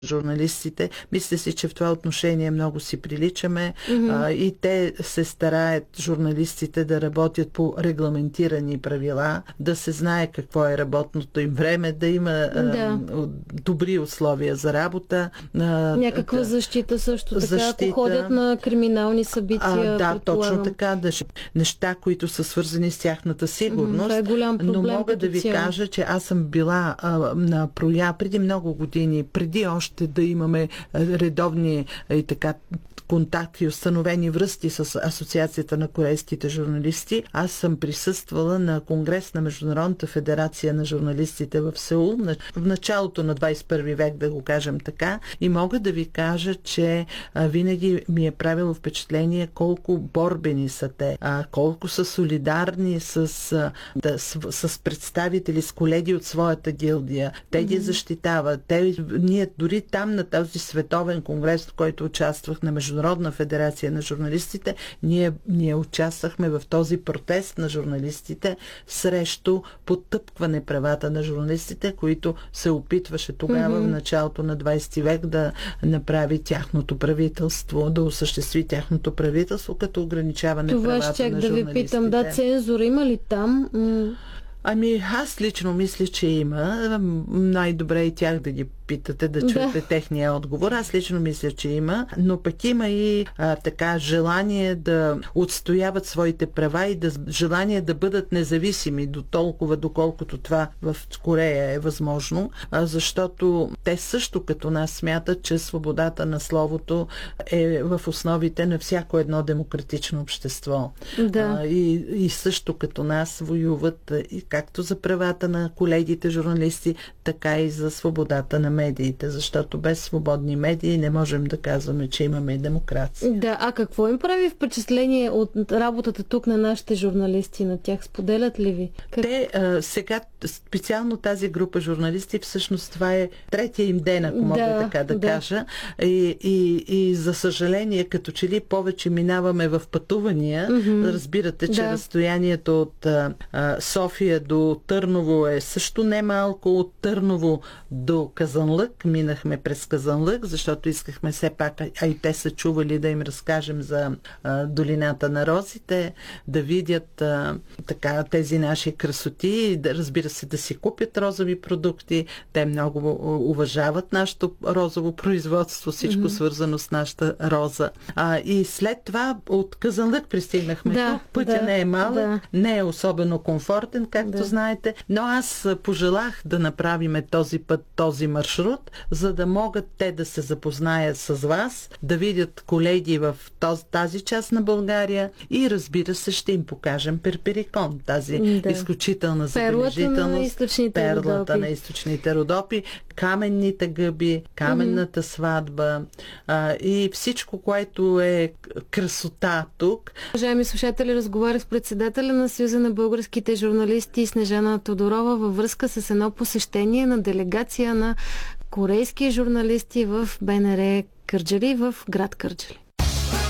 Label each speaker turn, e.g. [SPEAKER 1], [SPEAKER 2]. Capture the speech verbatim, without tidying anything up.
[SPEAKER 1] журналистите. Мисля си, че в това отношение много си приличаме
[SPEAKER 2] Mm-hmm.
[SPEAKER 1] а, и те се стараят, журналистите, да работят по регламентирани правила, да се знае какво е работното им време, да има
[SPEAKER 2] Да.
[SPEAKER 1] а, добри условия за работа. А,
[SPEAKER 2] Някаква
[SPEAKER 1] да,
[SPEAKER 2] защита също така,
[SPEAKER 1] защита.
[SPEAKER 2] ако ходят на криминални събития.
[SPEAKER 1] А, да,
[SPEAKER 2] предполагам.
[SPEAKER 1] точно така. Да, неща, които са свързани с тяхната сигурност.
[SPEAKER 2] Това е голям проблем.
[SPEAKER 1] Но мога да ви
[SPEAKER 2] цяло.
[SPEAKER 1] кажа, че аз съм била а, на проява преди много години, преди още да имаме редовни и така контакти, установени връзки с Асоциацията на корейските журналисти. Аз съм присъствала на конгрес на Международната федерация на журналистите в Сеул в началото на двадесет и първи век, да го кажем така, и мога да ви кажа, че а, винаги ми е правило впечатление колко борбени са те, а, колко са солидарни с, а, да, с, с представители, с колеги от своята гилдия. Те mm-hmm. ги защитават. Те, ние дори там на този световен конгрес, в който участвах, на Международната федерация на журналистите, ние, ние участвахме в този протест на журналистите срещу потъпкване правата на журналистите, които се опитваше тогава mm-hmm. в началото на двадесети век да направи тяхното правителство, да осъществи тяхното правителство като ограничаване
[SPEAKER 2] Това
[SPEAKER 1] правата на
[SPEAKER 2] щях
[SPEAKER 1] журналистите.
[SPEAKER 2] да ви питам, да, цензура има ли там? М-
[SPEAKER 1] Ами, аз лично мисля, че има. Най-добре и тях да ги питате, да чуете
[SPEAKER 2] да.
[SPEAKER 1] техния отговор. Аз лично мисля, че има, но пък има и а, така желание да отстояват своите права и да, желание да бъдат независими до толкова, доколкото това в Корея е възможно, а, защото те също като нас смятат, че свободата на словото е в основите на всяко едно демократично общество.
[SPEAKER 2] Да.
[SPEAKER 1] А, и, и също като нас воюват и както за правата на колегите журналисти, така и за свободата на медиите, защото без свободни медии не можем да казваме, че имаме демокрация.
[SPEAKER 2] Да, а какво им прави впечатление от работата тук на нашите журналисти? На тях споделят ли ви? Как...
[SPEAKER 1] Те а, сега, специално тази група журналисти, всъщност това е третия им ден, ако мога
[SPEAKER 2] да,
[SPEAKER 1] така да,
[SPEAKER 2] да
[SPEAKER 1] кажа. И, и, и за съжаление, като че ли повече минаваме в пътувания, mm-hmm. разбирате, че
[SPEAKER 2] да.
[SPEAKER 1] разстоянието от а, София до Търново е също немалко, от Търново до Казанлък. Минахме през Казанлък, защото искахме все пак, а и те са чували, да им разкажем за а, долината на розите, да видят а, така тези наши красоти, да, разбира се, да си купят розови продукти. Те много уважават нашето розово производство, всичко mm-hmm. свързано с нашата роза. А, и след това от Казанлък пристигнахме
[SPEAKER 2] да,
[SPEAKER 1] тук. Пътя
[SPEAKER 2] да,
[SPEAKER 1] не е малък,
[SPEAKER 2] да.
[SPEAKER 1] не е особено комфортен, както да. знаете, но аз пожелах да направиме този път, този маршрут, за да могат те да се запознаят с вас, да видят колеги в този, тази част на България и, разбира се, ще им покажем Перперикон, тази да. изключителна забележителност, перлата
[SPEAKER 2] родопи.
[SPEAKER 1] на източните Родопи, каменните гъби, каменната mm-hmm. сватба а, и всичко, което е красота тук.
[SPEAKER 2] Уважаеми слушатели, разговарях с председателя на Съюза на българските журналисти Снежана Тодорова във връзка с едно посещение на делегация на корейски журналисти в БНР Кърджали в град Кърджали.